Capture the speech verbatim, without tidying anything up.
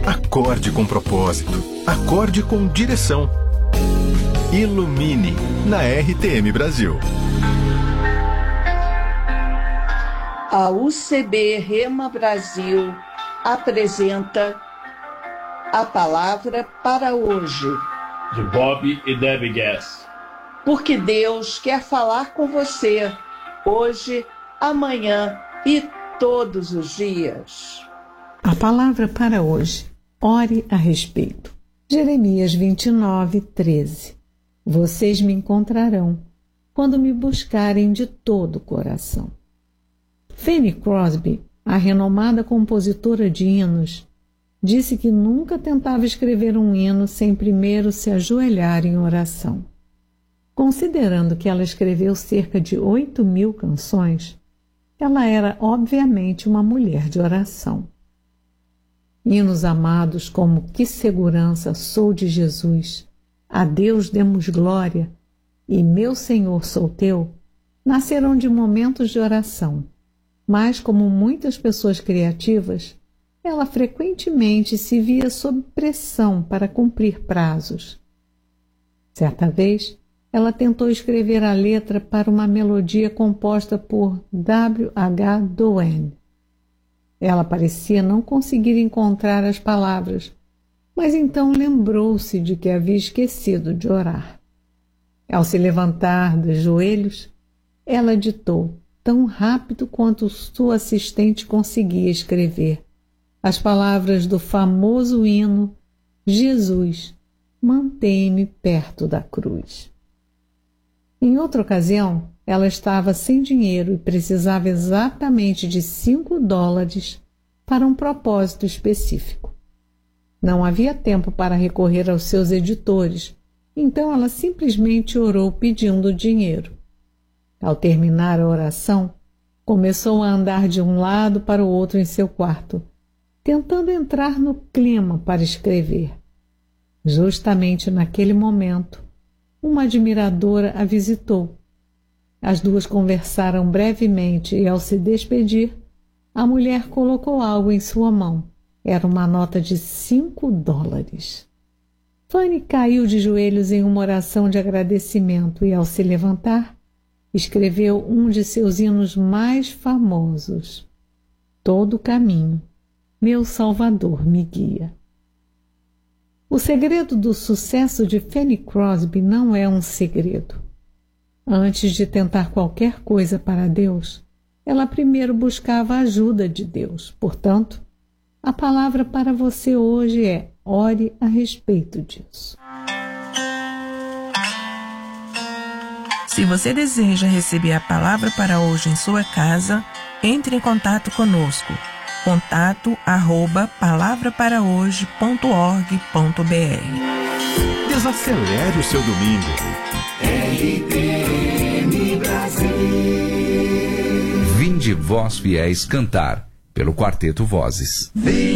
Acorde com propósito. Acorde com direção. Ilumine, na R T M Brasil. A U C B Rema Brasil apresenta a palavra para hoje. De Bob e Debbie Gass. Porque Deus quer falar com você hoje, amanhã e todos os dias. A palavra para hoje. Ore a respeito. Jeremias vinte e nove, treze. Vocês me encontrarão quando me buscarem de todo o coração. Fanny Crosby, a renomada compositora de hinos, disse que nunca tentava escrever um hino sem primeiro se ajoelhar em oração. Considerando que ela escreveu cerca de oito mil canções, ela era obviamente uma mulher de oração. Hinos amados como Que Segurança Sou de Jesus, A Deus Demos Glória e Meu Senhor Sou Teu, nascerão de momentos de oração, mas como muitas pessoas criativas, ela frequentemente se via sob pressão para cumprir prazos. Certa vez, ela tentou escrever a letra para uma melodia composta por W H Doane. Ela parecia não conseguir encontrar as palavras, mas então lembrou-se de que havia esquecido de orar. Ao se levantar dos joelhos, ela ditou, tão rápido quanto sua assistente conseguia escrever, as palavras do famoso hino Jesus, mantém-me perto da cruz. Em outra ocasião, ela estava sem dinheiro e precisava exatamente de cinco dólares para um propósito específico. Não havia tempo para recorrer aos seus editores, então ela simplesmente orou pedindo dinheiro. Ao terminar a oração, começou a andar de um lado para o outro em seu quarto, tentando entrar no clima para escrever. Justamente naquele momento, uma admiradora a visitou. As duas conversaram brevemente e, ao se despedir, a mulher colocou algo em sua mão. Era uma nota de cinco dólares. Fanny caiu de joelhos em uma oração de agradecimento e, ao se levantar, escreveu um de seus hinos mais famosos. Todo o caminho, meu Salvador me guia. O segredo do sucesso de Fanny Crosby não é um segredo. Antes de tentar qualquer coisa para Deus, ela primeiro buscava a ajuda de Deus. Portanto, a palavra para você hoje é: ore a respeito disso. Se você deseja receber a palavra para hoje em sua casa, entre em contato conosco. Contato arroba palavra para hoje ponto org ponto b r. Desacelere o seu domingo. R T M Brasil. Vinde vós fiéis cantar, pelo Quarteto Vozes.